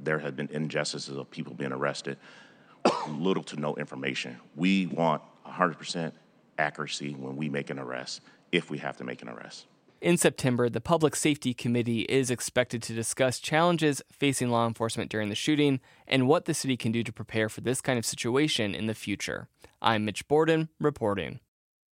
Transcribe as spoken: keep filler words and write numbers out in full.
there have been injustices of people being arrested, little to no information. We want one hundred percent accuracy when we make an arrest, if we have to make an arrest. In September, the Public Safety Committee is expected to discuss challenges facing law enforcement during the shooting and what the city can do to prepare for this kind of situation in the future. I'm Mitch Borden, reporting.